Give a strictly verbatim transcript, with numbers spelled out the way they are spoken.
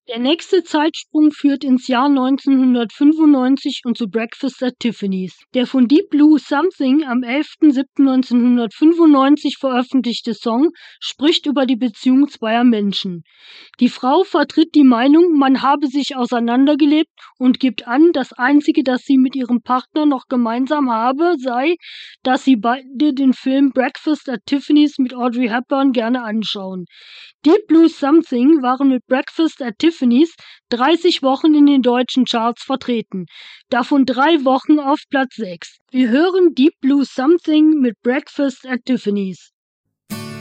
Der nächste Zeitsprung führt ins Jahr neunzehnhundertfünfundneunzig und zu Breakfast at Tiffany's. Der von Deep Blue Something am elften siebten neunzehnhundertfünfundneunzig veröffentlichte Song spricht über die Beziehung zweier Menschen. Die Frau vertritt die Meinung, man habe sich auseinandergelebt und gibt an, das Einzige, das sie mit ihrem Partner noch gemeinsam habe, sei, dass sie beide den Film Breakfast at Tiffany's mit Audrey Hepburn gerne anschauen. Deep Blue Something waren mit Breakfast at Tiffany's dreißig Wochen in den deutschen Charts vertreten, davon drei Wochen auf Platz sechs. Wir hören Deep Blue Something mit Breakfast at Tiffany's.